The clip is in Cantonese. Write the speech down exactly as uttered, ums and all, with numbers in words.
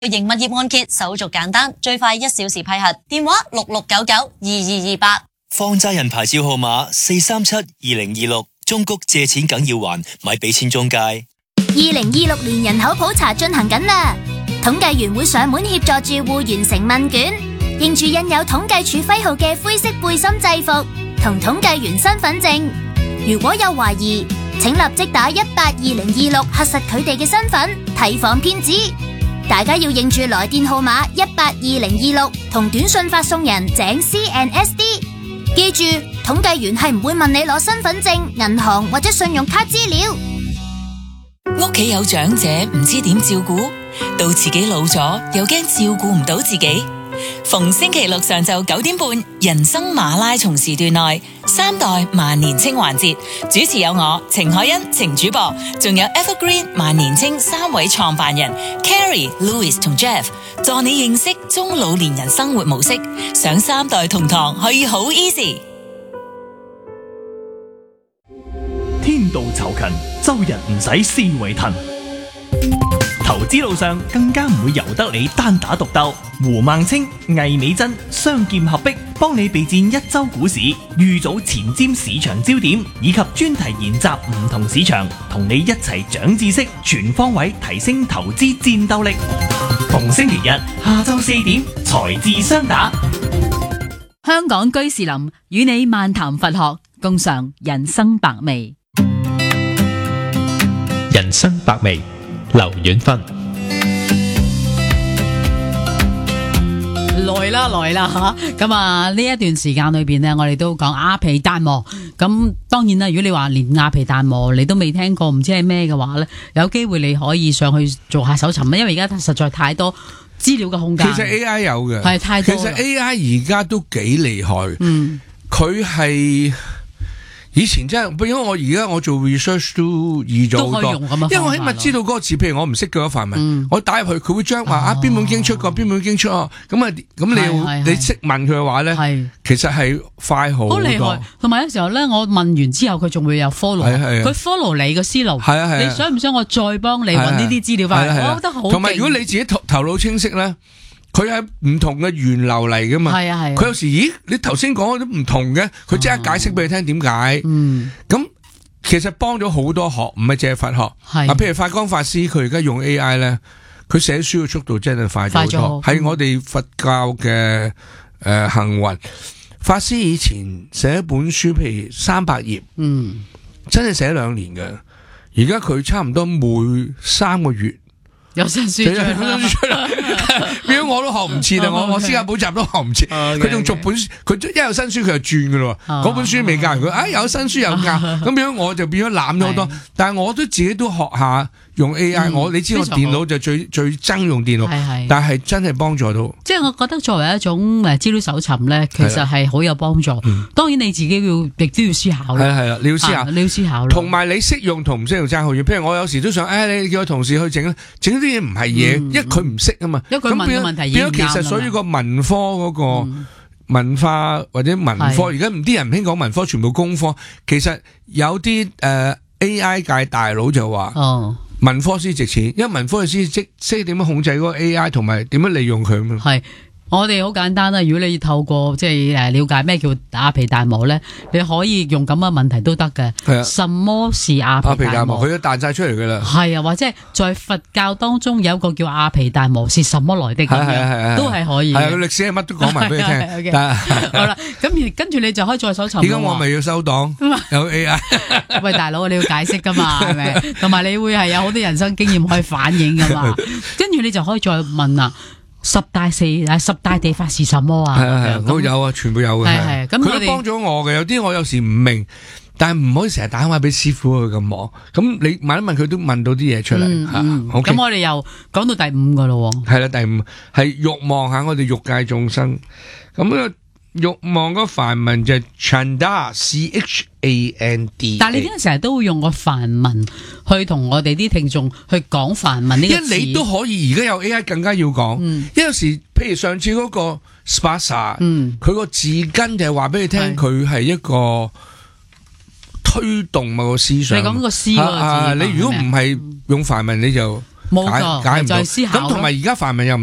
型物業按揭手續簡單，最快一小時批核。電話六六九九二二二八。 放債人牌照號碼四三七二零二六，中谷借錢梗要還，咪俾錢中介。 二零二六年人口普查進行緊啦，統計員會上門協助住戶完成問卷，認住印有統計處徽號嘅灰色背心制服同統計員身份證。如果有懷疑，請立即打一八二零二六核實佢哋嘅身份，提防騙子。大家要認住來電號碼一八二零二六同短信發送人井 C and S D。記住，統計員係唔會問你攞身份證、銀行或者信用卡資料。 屋企有長者唔知點照顧，到自己老咗又驚照顧唔到自己。逢星期六上晝九點半，人生馬拉松時段內，三代萬年青環節，主持有我程海欣、程主播，仲有 Evergreen 萬年青三位創辦人 Carrie、Louis 同 Jeff， 助你認識中老年人生活模式。上三代同堂可以好 easy。 天道酬勤，周日唔使思維騰。投資路上更加唔會由得你單打獨鬥。胡孟青、魏美珍雙劍合璧，幫你備戰一周股市，預早前瞻市場焦點，以及專題研習唔同市場，同你一齊長知識，全方位提升投資戰鬥力。逢星期日下晝四點，財智雙打。 香港居士林與你漫談佛學，共嘗人生百味。 人生百味，劉遠芬。 來啦來啦吓，咁啊呢一段時間裏邊呢，我哋都講阿毗達摩。咁當然啦，如果你話連阿毗達摩你都未聽過，唔知係咩嘅話呢，有機會你可以上去做下搜尋啦，因為而家實在太多資料嘅空間。 其實 A I 有嘅， 係太多。 其實 A I 而家都幾厲害。 嗯，佢係。以前真係，因為我而家我做 research 都易咗好多，因為我起碼知道嗰個字，譬如我唔識嘅範文，嗯、我打入去佢會將話啊邊本經出過，邊本經出啊，咁啊咁你你識問佢嘅話咧，其實係快好多。好厲害， 同埋有時候咧，我問完之後佢仲會有 follow，佢 follow 你嘅思路，係啊係啊，你想唔想我再幫你揾呢啲資料翻嚟？我覺得好。 同埋如果你自己頭頭腦清晰咧。佢係唔同嘅源流嚟噶嘛？係啊係。佢有時，咦？你頭先講都唔同嘅，佢即刻解釋俾你聽點解。嗯。咁其實幫咗好多學，唔係淨係佛學。係。啊，譬如法光法師，佢而家用 A I 咧，佢寫書嘅速度真係快咗好多。係我哋佛教嘅誒幸運。法師以前寫一本書，譬如三百頁，嗯，真係寫兩年嘅。而家佢差唔多每三個月。 有新書出啦， 變咗我都學唔切啦，我我私家補習都學唔切，佢仲逐本，佢一有新書佢就轉噶咯，嗰本書未教完佢，啊有新書又教，咁變咗我就變咗攬咗好多，但係我都自己都學下用 A I，我你知我電腦就最最憎用電腦，但係真係幫助到。 即係我覺得作為一種誒資料搜尋咧，其實係好有幫助。當然你自己要亦都要思考啦， 係啦，你要思考， 你要思考， 同埋你識用同唔識用爭好遠。譬如我有時都想，誒你叫我同事去整整。啲嘢唔係嘢，因為佢唔識啊嘛。 因為佢問嘅問題變咗，其實所以個文科嗰個文化或者文科，而家唔啲人唔興講文科，全部工科。其實有啲誒 A I 界大佬就話，文科先值錢，因為文科先識識點樣控制嗰個 A I 同埋點樣利用佢嘛。係。 我哋好簡單啦，如果你透過即係誒了解咩叫阿毗達摩咧，你可以用咁嘅問題都得嘅。係啊，什麼是阿毗達摩？ 佢都彈晒出嚟噶啦。係啊，或者係在佛教當中有一個叫阿毗達摩是什麼來的咁樣，都係可以。係啊， 歷史係乜都講埋俾你聽。 好啦，咁跟住你就可以再搜尋。 而家我咪要收檔，有 A I。 喂，大佬你要解釋噶嘛，係咪？同埋你會係有好多人生經驗可以反映噶嘛，跟住你就可以再問啦。十大四啊，十大地法是什麼啊？ 係啊係啊，都有啊，全部有嘅。係係，咁佢都幫咗我嘅。有啲我有時唔明，但係唔可以成日打電話俾師傅佢咁忙。咁你問一問佢都問到啲嘢出嚟。嗯嗯。咁 okay 我哋又講到第五個咯。 係啦，第五係欲望下我哋欲界眾生。咁個欲望嗰梵文就係 Chanda，C H A N D。 但係你點解成日都會用個梵文去同我哋啲聽眾去講梵文呢個字？ 因為你都可以，而家有 A I 更加要講。嗯、因為有時，譬如上次嗰個 Spasa， 佢個字根就係話俾你聽，佢係一個推動某個思想。 你講個思嗰個字、啊啊，你如果唔係用梵文，你就冇錯， 解唔到。 就係思考咯。 咁同埋而家泛民又